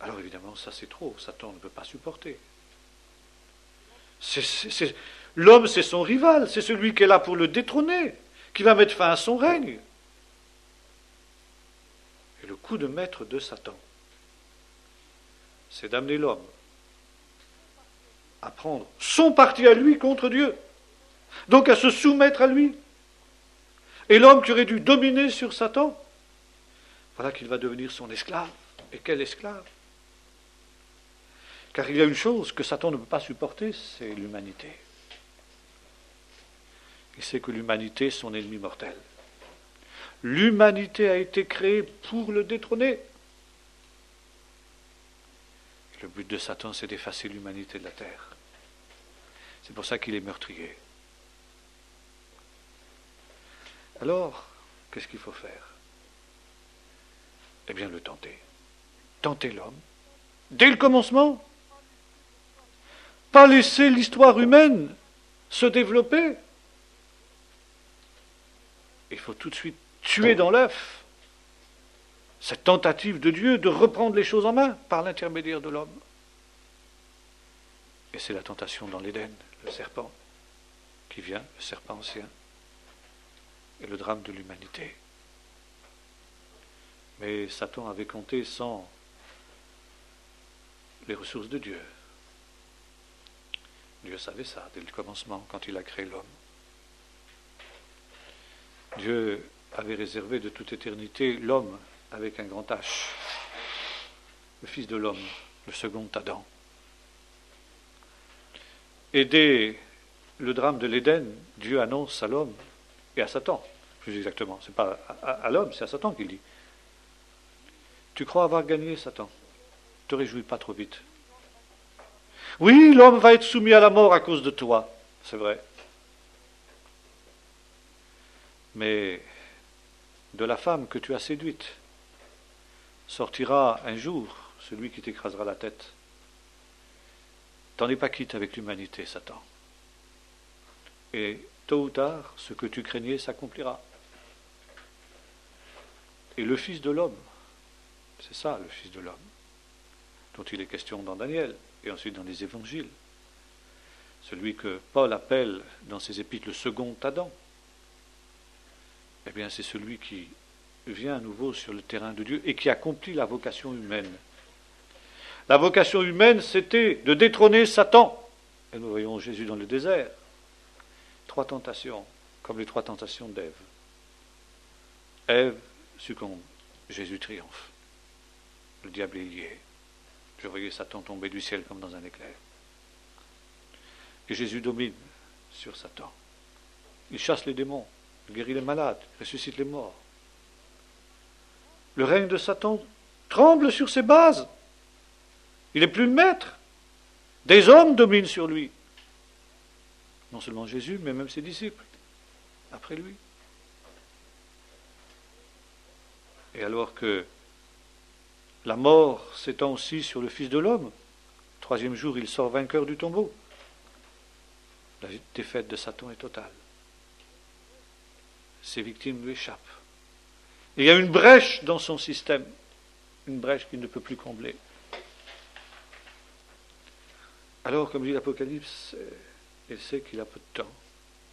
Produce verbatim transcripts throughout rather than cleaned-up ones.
Alors évidemment, ça c'est trop, Satan ne peut pas supporter. C'est, c'est, c'est, l'homme, c'est son rival, c'est celui qui est là pour le détrôner, qui va mettre fin à son règne. Et le coup de maître de Satan, c'est d'amener l'homme à prendre son parti à lui contre Dieu, donc à se soumettre à lui. Et l'homme qui aurait dû dominer sur Satan, voilà qu'il va devenir son esclave. Et quel esclave! Car il y a une chose que Satan ne peut pas supporter, c'est l'humanité. Il sait que l'humanité est son ennemi mortel. L'humanité a été créée pour le détrôner. Le but de Satan, c'est d'effacer l'humanité de la terre. C'est pour ça qu'il est meurtrier. Alors, qu'est-ce qu'il faut faire? Eh bien, le tenter. Tenter l'homme. Dès le commencement. Pas laisser l'histoire humaine se développer. Il faut tout de suite tuer dans l'œuf cette tentative de Dieu de reprendre les choses en main par l'intermédiaire de l'homme. Et c'est la tentation dans l'Éden, le serpent qui vient, le serpent ancien, et le drame de l'humanité. Mais Satan avait compté sans les ressources de Dieu. Dieu savait ça dès le commencement, quand il a créé l'homme. Dieu avait réservé de toute éternité l'homme avec un grand H, le fils de l'homme, le second Adam. Et dès le drame de l'Éden, Dieu annonce à l'homme et à Satan, plus exactement, c'est pas à, à l'homme, c'est à Satan qu'il dit. Tu crois avoir gagné, Satan? Ne te réjouis pas trop vite. Oui, l'homme va être soumis à la mort à cause de toi, c'est vrai. Mais de la femme que tu as séduite sortira un jour celui qui t'écrasera la tête. T'en es pas quitte avec l'humanité, Satan. Et tôt ou tard, ce que tu craignais s'accomplira. Et le Fils de l'homme, c'est ça le Fils de l'homme, dont il est question dans Daniel et ensuite dans les évangiles. Celui que Paul appelle dans ses épîtres le second Adam. Eh bien, c'est celui qui vient à nouveau sur le terrain de Dieu et qui accomplit la vocation humaine. La vocation humaine, c'était de détrôner Satan. Et nous voyons Jésus dans le désert. Trois tentations, comme les trois tentations d'Ève. Ève succombe, Jésus triomphe. Le diable est lié. Je voyais Satan tomber du ciel comme dans un éclair. Et Jésus domine sur Satan. Il chasse les démons, il guérit les malades, il ressuscite les morts. Le règne de Satan tremble sur ses bases. Il n'est plus le maître. Des hommes dominent sur lui. Non seulement Jésus, mais même ses disciples, après lui. Et alors que la mort s'étend aussi sur le Fils de l'homme, troisième jour, il sort vainqueur du tombeau. La défaite de Satan est totale. Ses victimes lui échappent. Et il y a une brèche dans son système, une brèche qu'il ne peut plus combler. Alors, comme dit l'Apocalypse, il sait qu'il a peu de temps.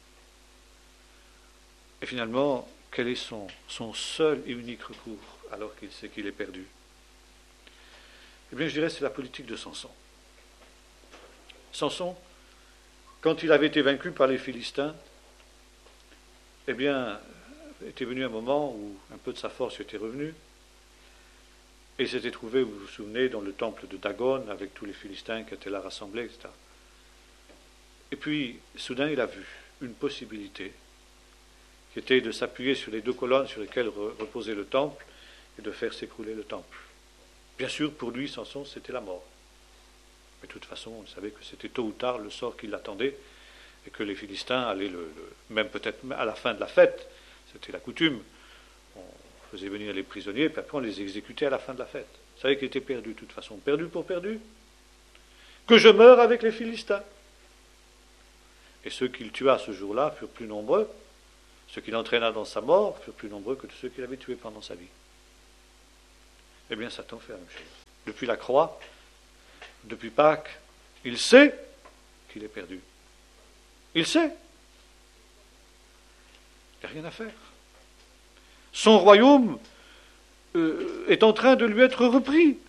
Et finalement, quel est son, son seul et unique recours, alors qu'il sait qu'il est perdu? Eh bien, je dirais, c'est la politique de Samson. Samson, quand il avait été vaincu par les Philistins, eh bien, était venu un moment où un peu de sa force était revenue, et il s'était trouvé, vous vous souvenez, dans le temple de Dagon, avec tous les Philistins qui étaient là rassemblés, et cetera. Et puis, soudain, il a vu une possibilité, qui était de s'appuyer sur les deux colonnes sur lesquelles reposait le temple, et de faire s'écrouler le temple. Bien sûr, pour lui, Samson, c'était la mort. Mais de toute façon, on savait que c'était tôt ou tard le sort qui l'attendait, et que les Philistins allaient, le, le, même peut-être à la fin de la fête, c'était la coutume, on faisait venir les prisonniers, puis après on les exécutait à la fin de la fête. Vous savez qu'il était perdu de toute façon. Perdu pour perdu. Que je meure avec les Philistins. Et ceux qu'il tua ce jour-là furent plus nombreux, ceux qu'il entraîna dans sa mort furent plus nombreux que tous ceux qu'il avait tués pendant sa vie. Eh bien, Satan fait la même chose. depuis la croix, depuis Pâques, il sait qu'il est perdu. Il sait. Il n'y a rien à faire. Son royaume euh, est en train de lui être repris.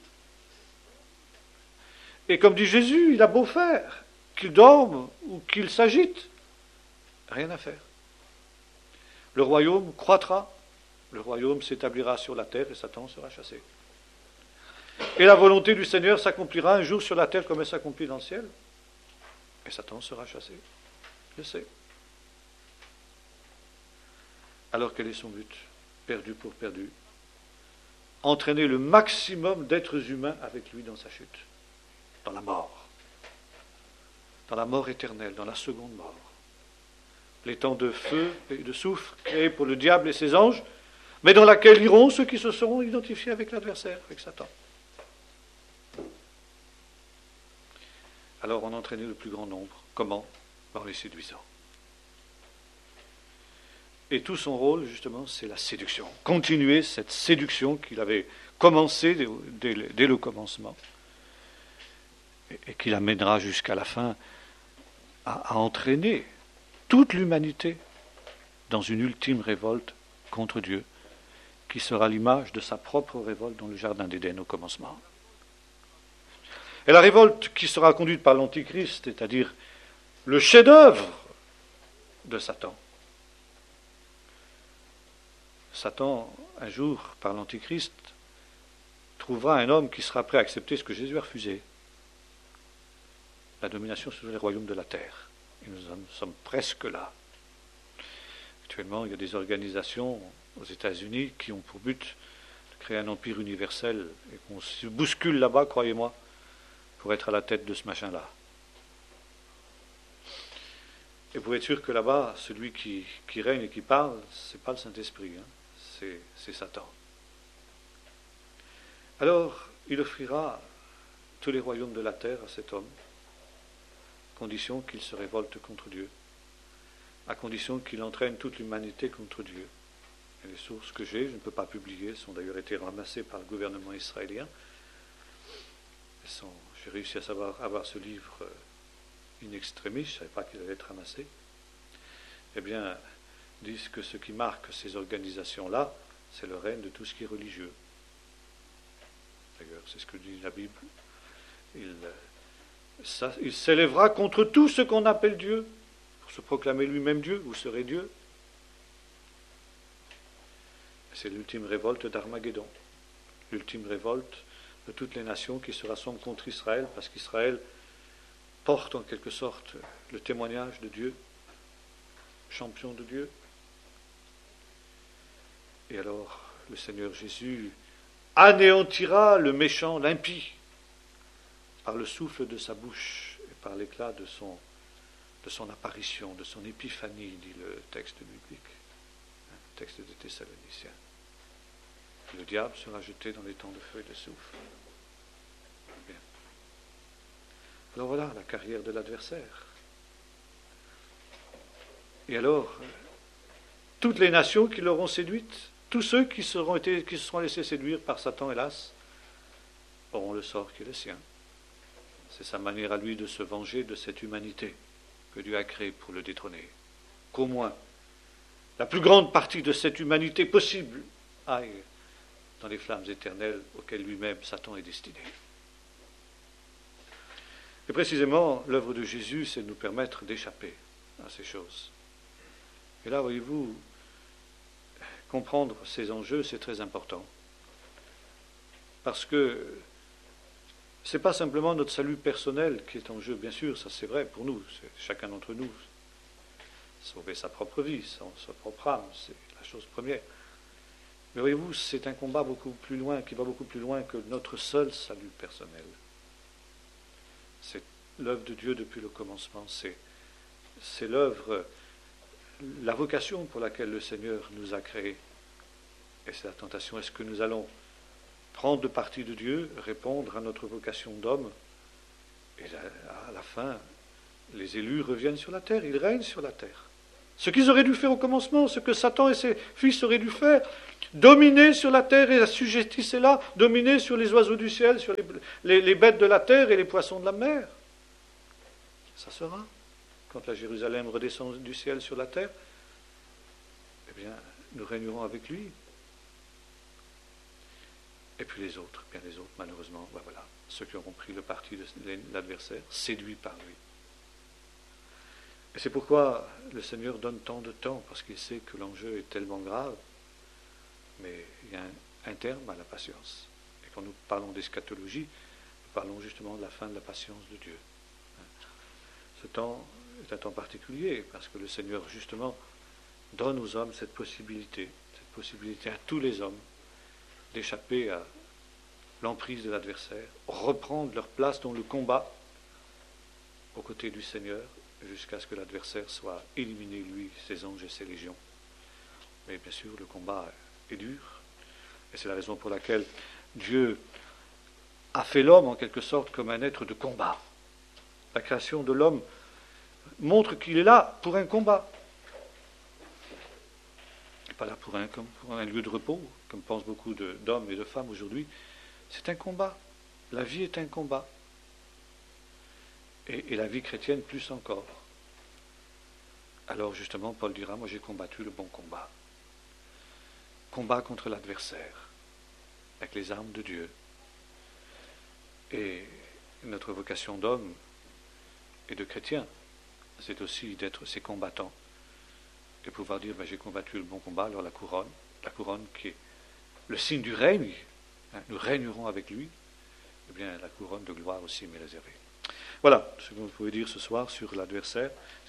Et comme dit Jésus, il a beau faire, qu'il dorme ou qu'il s'agite, rien à faire. Le royaume croîtra, le royaume s'établira sur la terre et Satan sera chassé. Et la volonté du Seigneur s'accomplira un jour sur la terre comme elle s'accomplit dans le ciel. Et Satan sera chassé. Je sais. Alors quel est son but? Perdu pour perdu. Entraîner le maximum d'êtres humains avec lui dans sa chute. Dans la mort. Dans la mort éternelle, dans la seconde mort. Les temps de feu et de soufre créés pour le diable et ses anges, mais dans laquelle iront ceux qui se seront identifiés avec l'adversaire, avec Satan. Alors on entraînait le plus grand nombre. Comment? En les séduisant. Et tout son rôle, justement, c'est la séduction. Continuer cette séduction qu'il avait commencée dès, dès, dès le commencement et, et qui l'amènera jusqu'à la fin à, à entraîner toute l'humanité dans une ultime révolte contre Dieu, qui sera l'image de sa propre révolte dans le jardin d'Éden au commencement. Et la révolte qui sera conduite par l'Antichrist, c'est-à-dire le chef-d'œuvre de Satan. Satan, un jour, par l'Antichrist, trouvera un homme qui sera prêt à accepter ce que Jésus a refusé, la domination sur les royaumes de la terre. Et nous en sommes presque là. Actuellement, il y a des organisations aux États-Unis qui ont pour but de créer un empire universel et qu'on se bouscule là-bas, croyez-moi, pour être à la tête de ce machin-là. Et vous pouvez être sûr que là-bas, celui qui, qui règne et qui parle, ce n'est pas le Saint-Esprit, hein, c'est, c'est Satan. Alors, il offrira tous les royaumes de la terre à cet homme, à condition qu'il se révolte contre Dieu, à condition qu'il entraîne toute l'humanité contre Dieu. Et les sources que j'ai, je ne peux pas publier, sont d'ailleurs été ramassées par le gouvernement israélien. Elles sont, j'ai réussi à savoir avoir ce livre in extremis, je ne savais pas qu'il allait être ramassé. Eh bien, disent que ce qui marque ces organisations-là, c'est le règne de tout ce qui est religieux. D'ailleurs, c'est ce que dit la Bible. Il, ça, il s'élèvera contre tout ce qu'on appelle Dieu, pour se proclamer lui-même Dieu. Vous serez Dieu. C'est l'ultime révolte d'Armageddon, l'ultime révolte de toutes les nations qui se rassemblent contre Israël, parce qu'Israël porte en quelque sorte le témoignage de Dieu, champion de Dieu. Et alors, le Seigneur Jésus anéantira le méchant, l'impie, par le souffle de sa bouche et par l'éclat de son, de son apparition, de son épiphanie, dit le texte biblique, le texte des Thessaloniciens. Le diable sera jeté dans les temps de feu et de soufre. Bien. Alors voilà la carrière de l'adversaire. Et alors, toutes les nations qui l'auront séduite, tous ceux qui, seront été, qui se seront laissés séduire par Satan, hélas, auront le sort qui est le sien. C'est sa manière à lui de se venger de cette humanité que Dieu a créée pour le détrôner. Qu'au moins, la plus grande partie de cette humanité possible aille dans les flammes éternelles auxquelles lui-même Satan est destiné. Et précisément, l'œuvre de Jésus, c'est de nous permettre d'échapper à ces choses. Et là, voyez-vous, comprendre ces enjeux, c'est très important. Parce que ce n'est pas simplement notre salut personnel qui est en jeu, bien sûr, ça c'est vrai pour nous, c'est chacun d'entre nous. Sauver sa propre vie, son, sa propre âme, c'est la chose première. Mais voyez-vous, c'est un combat beaucoup plus loin, qui va beaucoup plus loin que notre seul salut personnel. C'est l'œuvre de Dieu depuis le commencement, c'est, c'est l'œuvre, la vocation pour laquelle le Seigneur nous a créés. Et c'est la tentation, est-ce que nous allons prendre le parti de Dieu, répondre à notre vocation d'homme, et à la fin, les élus reviennent sur la terre, ils règnent sur la terre. Ce qu'ils auraient dû faire au commencement, ce que Satan et ses fils auraient dû faire, Dominez sur la terre et assujettissez-la. Dominez sur les oiseaux du ciel, sur les, les, les bêtes de la terre et les poissons de la mer. Ça sera, quand la Jérusalem redescend du ciel sur la terre, eh bien, nous régnerons avec lui. Et puis les autres, bien les autres, malheureusement, ben voilà, ceux qui auront pris le parti de l'adversaire, séduits par lui. Et c'est pourquoi le Seigneur donne tant de temps, parce qu'il sait que l'enjeu est tellement grave, mais il y a un, un terme à la patience. Et quand nous parlons d'eschatologie, nous parlons justement de la fin de la patience de Dieu. Ce temps est un temps particulier, parce que le Seigneur, justement, donne aux hommes cette possibilité, cette possibilité à tous les hommes, d'échapper à l'emprise de l'adversaire, reprendre leur place dans le combat aux côtés du Seigneur, jusqu'à ce que l'adversaire soit éliminé, lui, ses anges et ses légions. Mais bien sûr, le combat est dur, et c'est la raison pour laquelle Dieu a fait l'homme en quelque sorte comme un être de combat. La création de l'homme montre qu'il est là pour un combat. Pas là pour un, comme pour un lieu de repos, comme pensent beaucoup de, d'hommes et de femmes aujourd'hui. C'est un combat. La vie est un combat. Et, et la vie chrétienne plus encore. Alors justement, Paul dira, moi j'ai combattu le bon combat. Combat contre l'adversaire, avec les armes de Dieu. Et notre vocation d'homme et de chrétien, c'est aussi d'être ces combattants. Et pouvoir dire, ben, j'ai combattu le bon combat, alors la couronne, la couronne qui est le signe du règne, hein, nous régnerons avec lui, eh bien la couronne de gloire aussi m'est réservée. Voilà ce que vous pouvez dire ce soir sur l'adversaire.